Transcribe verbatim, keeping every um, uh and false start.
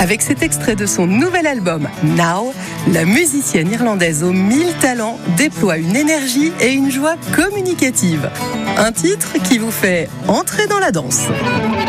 Avec cet extrait de son nouvel album Now, la musicienne irlandaise aux mille talents déploie une énergie et une joie communicative. Un titre qui vous fait entrer dans la danse.